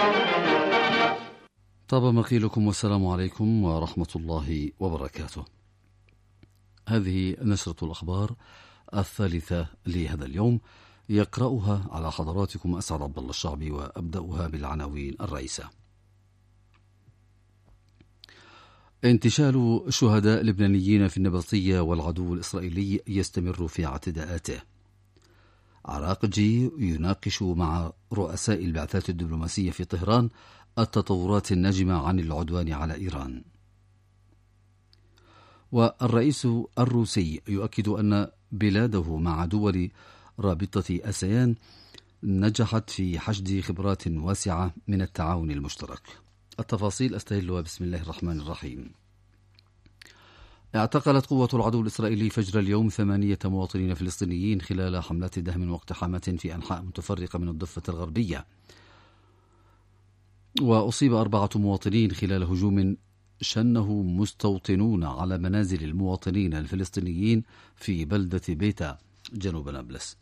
طاب مقيلكم والسلام عليكم ورحمة الله وبركاته. هذه نشرة الأخبار الثالثة لهذا اليوم، يقرأها على حضراتكم أسعد عبد الله الشعبي، وأبدأها بالعناوين الرئيسة. انتشال شهداء لبنانيين في النبطية والعدو الإسرائيلي يستمر في اعتداءاته. عراقجي يناقش مع رؤساء البعثات الدبلوماسية في طهران التطورات الناجمة عن العدوان على إيران. والرئيس الروسي يؤكد أن بلاده مع دول رابطة آسيان نجحت في حشد خبرات واسعة من التعاون المشترك. التفاصيل أستهلها بسم الله الرحمن الرحيم. اعتقلت قوة العدو الإسرائيلي فجر اليوم 8 مواطنين فلسطينيين خلال حملات دهم واقتحامات في أنحاء متفرقة من الضفة الغربية، وأصيب 4 مواطنين خلال هجوم شنه مستوطنون على منازل المواطنين الفلسطينيين في بلدة بيتا جنوب نابلس.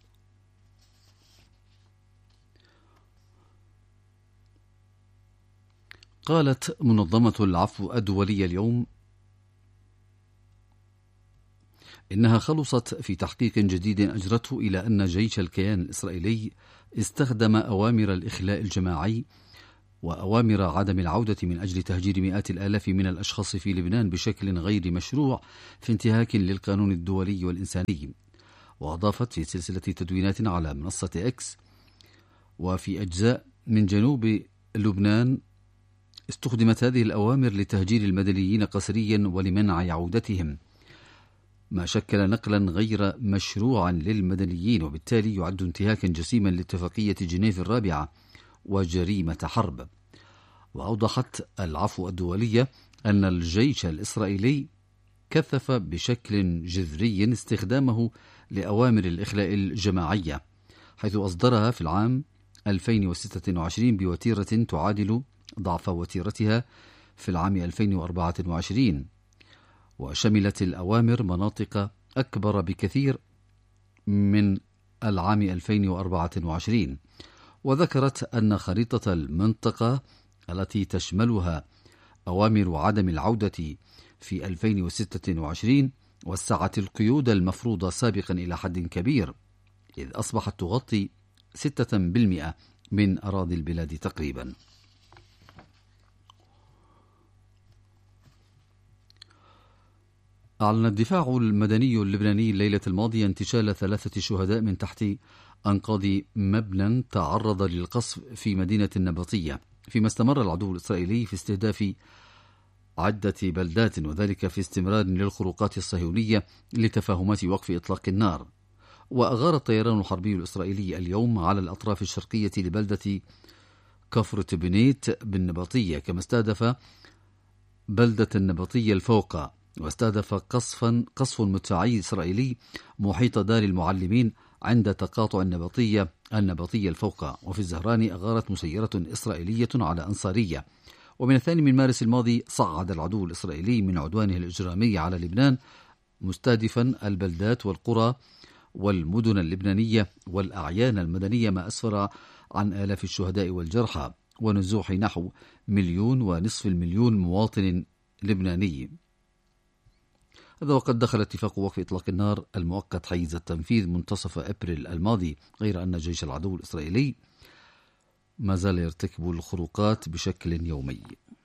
قالت منظمة العفو الدولية اليوم إنها خلصت في تحقيق جديد أجرته إلى أن جيش الكيان الإسرائيلي استخدم أوامر الإخلاء الجماعي وأوامر عدم العودة من أجل تهجير مئات الآلاف من الأشخاص في لبنان بشكل غير مشروع في انتهاك للقانون الدولي والإنساني. وأضافت في سلسلة تدوينات على منصة إكس: وفي أجزاء من جنوب لبنان استخدمت هذه الأوامر لتهجير المدنيين قسريا ولمنع عودتهم، ما شكل نقلا غير مشروعا للمدنيين، وبالتالي يعد انتهاكا جسيما لاتفاقية جنيف الرابعة وجريمة حرب. وأوضحت العفو الدولية أن الجيش الإسرائيلي كثف بشكل جذري استخدامه لأوامر الإخلاء الجماعية، حيث أصدرها في العام 2026 بوتيرة تعادل ضعف وتيرتها في العام 2024، وشملت الأوامر مناطق أكبر بكثير من العام 2024. وذكرت أن خريطة المنطقة التي تشملها أوامر عدم العودة في 2026 وسعت القيود المفروضة سابقا إلى حد كبير، إذ أصبحت تغطي 6% من أراضي البلاد تقريبا. أعلن الدفاع المدني اللبناني الليلة الماضية انتشال 3 شهداء من تحت أنقاض مبنى تعرض للقصف في مدينة النبطية، فيما استمر العدو الإسرائيلي في استهداف عدة بلدات، وذلك في استمرار للخروقات الصهيونية لتفاهمات وقف إطلاق النار. وأغار الطيران الحربي الإسرائيلي اليوم على الأطراف الشرقية لبلدة كفر تبنيت بالنبطية، كما استهدف بلدة النبطية الفوقى، واستهدف قصف مدفعي إسرائيلي محيط دار المعلمين عند تقاطع النبطية الفوقى. وفي الزهراني أغارت مسيرة إسرائيلية على أنصارية. ومن 2 مارس الماضي صعد العدو الإسرائيلي من عدوانه الإجرامي على لبنان، مستهدفا البلدات والقرى والمدن اللبنانية والأعيان المدنية، ما أسفر عن آلاف الشهداء والجرحى ونزوح نحو 1,500,000 مواطن لبناني. هذا وقد دخل اتفاق وقف إطلاق النار المؤقت حيز التنفيذ منتصف أبريل الماضي، غير أن جيش العدو الإسرائيلي ما زال يرتكب الخروقات بشكل يومي.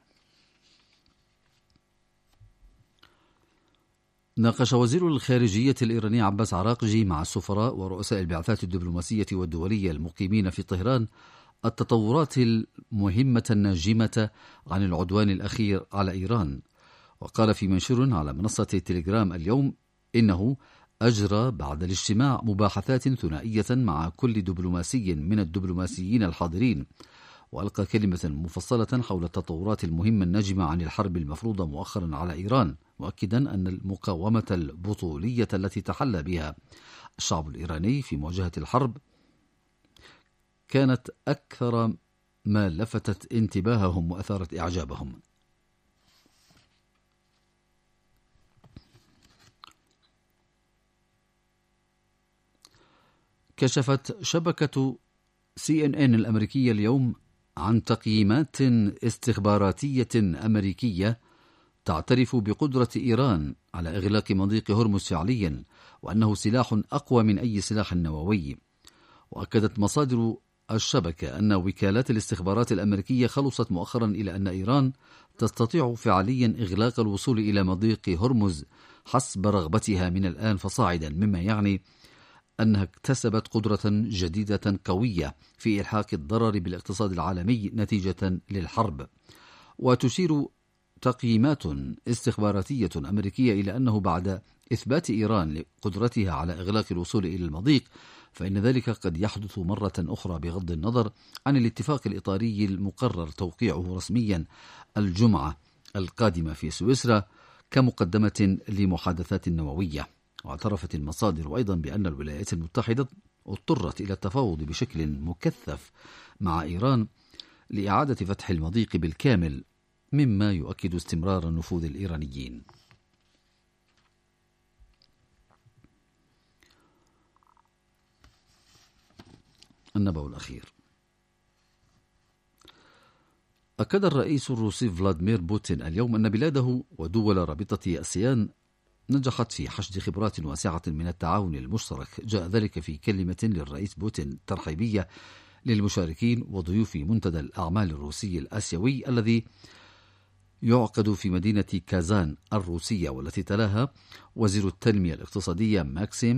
ناقش وزير الخارجية الإيراني عباس عراقجي مع السفراء ورؤساء البعثات الدبلوماسية والدولية المقيمين في طهران التطورات المهمة الناجمة عن العدوان الأخير على إيران. وقال في منشور على منصة تيليجرام اليوم إنه أجرى بعد الاجتماع مباحثات ثنائية مع كل دبلوماسي من الدبلوماسيين الحاضرين، وألقى كلمة مفصلة حول التطورات المهمة الناجمة عن الحرب المفروضة مؤخرا على إيران، مؤكدا أن المقاومة البطولية التي تحلى بها الشعب الإيراني في مواجهة الحرب كانت أكثر ما لفتت انتباههم وأثارت إعجابهم. كشفت شبكة CNN الأمريكية اليوم عن تقييمات استخباراتية أمريكية تعترف بقدرة إيران على إغلاق مضيق هرمز فعليا، وأنه سلاح أقوى من أي سلاح نووي. وأكدت مصادر الشبكة أن وكالات الاستخبارات الأمريكية خلصت مؤخرا إلى أن إيران تستطيع فعليا إغلاق الوصول إلى مضيق هرمز حسب رغبتها من الآن فصاعدا، مما يعني أنها اكتسبت قدرة جديدة قوية في إلحاق الضرر بالاقتصاد العالمي نتيجة للحرب. وتشير تقييمات استخباراتية أمريكية إلى أنه بعد إثبات إيران لقدرتها على إغلاق الوصول إلى المضيق، فإن ذلك قد يحدث مرة أخرى بغض النظر عن الاتفاق الإطاري المقرر توقيعه رسميا الجمعة القادمة في سويسرا كمقدمة لمحادثات نووية. واعترفت المصادر أيضا بأن الولايات المتحدة اضطرت إلى التفاوض بشكل مكثف مع إيران لإعادة فتح المضيق بالكامل، مما يؤكد استمرار نفوذ الإيرانيين. النبأ الأخير. أكد الرئيس الروسي فلاديمير بوتين اليوم أن بلاده ودول رابطة آسيان نجحت في حشد خبرات واسعة من التعاون المشترك. جاء ذلك في كلمة للرئيس بوتين ترحيبية للمشاركين وضيوف منتدى الأعمال الروسي الآسيوي الذي يعقد في مدينة كازان الروسية، والتي تلاها وزير التنمية الاقتصادية ماكسيم